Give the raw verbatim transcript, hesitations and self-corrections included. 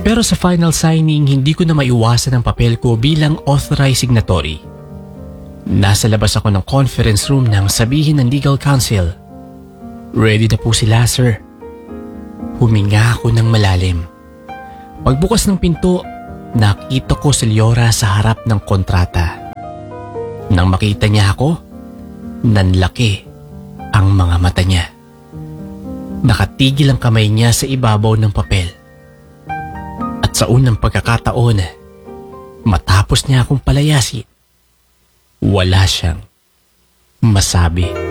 Pero sa final signing, hindi ko na maiwasan ang papel ko bilang authorized signatory. Nasa labas ako ng conference room nang sabihin ng legal counsel, "Ready na po sila, sir." Huminga ako ng malalim. Pagbukas ng pinto, nakita ko si Leora sa harap ng kontrata. Nang makita niya ako, nanlaki ang mga mata niya. Nakatigil ang kamay niya sa ibabaw ng papel. At sa unang pagkakataon, matapos niya akong palayasin, wala siyang masabi.